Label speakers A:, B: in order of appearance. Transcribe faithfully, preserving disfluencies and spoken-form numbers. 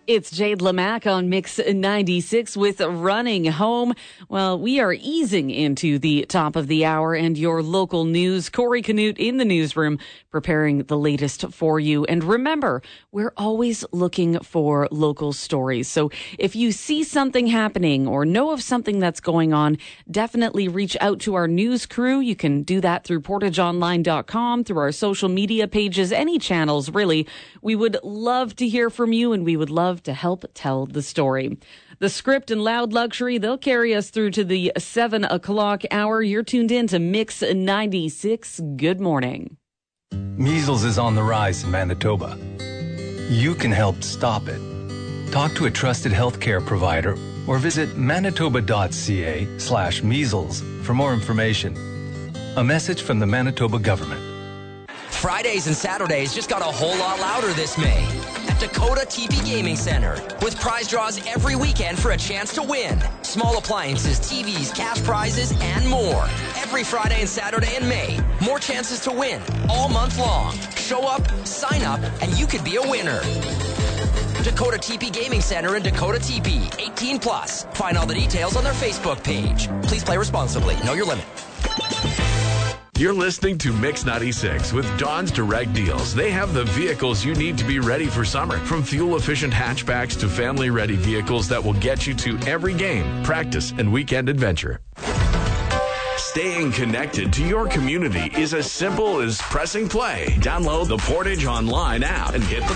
A: It's Jade Lamack on Mix ninety-six with Running Home. Well, we are easing into the top of the hour and your local news. Corey Canute in the newsroom preparing the latest for you. And remember, we're always looking for local stories. So if you see something happening or know of something that's going on, definitely reach out to our news crew. You can do that through portage online dot com, through our social media pages, any channels, really. We would love to hear from you, and we would love to help tell the story. The Script and Loud Luxury, they'll carry us through to the seven o'clock hour. You're tuned in to Mix ninety-six. Good morning.
B: Measles is on the rise in Manitoba. You can help stop it. Talk to a trusted healthcare provider or visit manitoba.ca slash measles for more information. A message from the Manitoba government.
C: Fridays and Saturdays just got a whole lot louder this May at Dakota T V Gaming Center, with prize draws every weekend for a chance to win. Small appliances, T Vs, cash prizes, and more. Every Friday and Saturday in May. More chances to win all month long. Show up, sign up, and you could be a winner. Dakota T P Gaming Center in Dakota T P, eighteen plus. Find all the details on their Facebook page. Please play responsibly. Know your limit.
D: You're listening to Mix ninety-six with Don's Direct Deals. They have the vehicles you need to be ready for summer. From fuel-efficient hatchbacks to family-ready vehicles that will get you to every game, practice, and weekend adventure. Staying connected to your community is as simple as pressing play. Download the Portage Online app and hit the